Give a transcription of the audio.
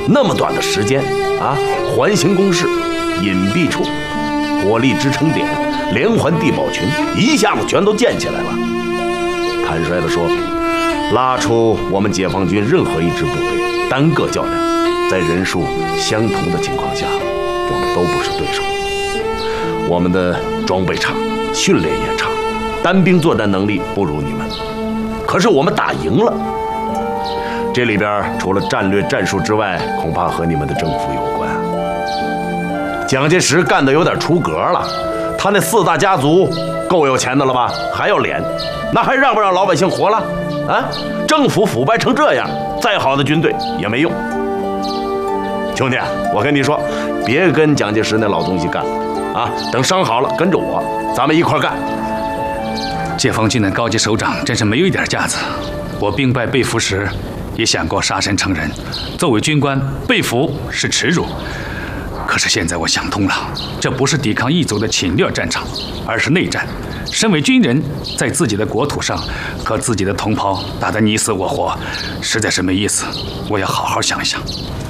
那么短的时间啊，环形攻势、隐蔽处、火力支撑点、连环地堡群，一下子全都建起来了。坦率地说，拉出我们解放军任何一支部队单个较量，在人数相同的情况下，我们都不是对手。我们的装备差，训练也差，单兵作战能力不如你们。可是我们打赢了。这里边除了战略战术之外，恐怕和你们的政府有关。蒋介石干得有点出格了，他那4大家族够有钱的了吧？还要脸，那还让不让老百姓活了？啊，政府腐败成这样，再好的军队也没用。兄弟，我跟你说，别跟蒋介石那老东西干了啊！等伤好了，跟着我，咱们一块干。 解放军的高级首长真是没有一点架子。我兵败被俘时，也想过杀身成仁。作为军官，被俘是耻辱。可是现在我想通了，这不是抵抗异族的侵略战场，而是内战。身为军人，在自己的国土上和自己的同胞打得你死我活，实在是没意思。我要好好想一想。